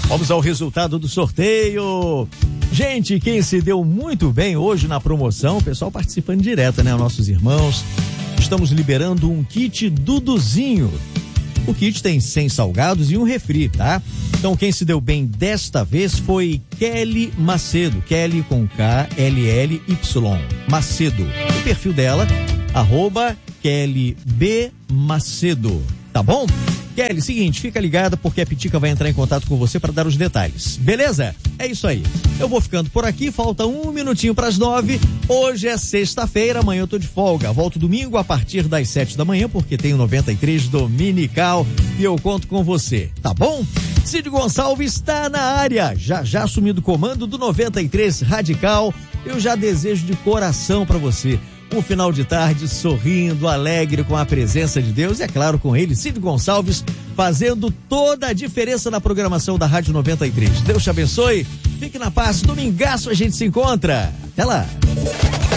Vamos ao resultado do sorteio. Gente, quem se deu muito bem hoje na promoção, o pessoal participando direto, né? Nossos irmãos. Estamos liberando um kit Duduzinho. O kit tem 100 salgados e um refri, tá? Então quem se deu bem desta vez foi Kelly Macedo. Kelly com K-L-L-Y. Macedo. O perfil dela, @KellyB Macedo. Tá bom? Kelly, seguinte, fica ligada porque a Pitica vai entrar em contato com você para dar os detalhes. Beleza? É isso aí. Eu vou ficando por aqui, falta 1 minutinho para as 9. Hoje é sexta-feira, amanhã eu tô de folga. Volto domingo a partir das 7 da manhã, porque tem o 93 Dominical e eu conto com você, tá bom? Cid Gonçalves está na área, já assumindo o comando do 93 Radical. Eu já desejo de coração para você um final de tarde sorrindo, alegre com a presença de Deus e, é claro, com ele, Cid Gonçalves, fazendo toda a diferença na programação da Rádio 93. Deus te abençoe, fique na paz, domingaço a gente se encontra. Até lá!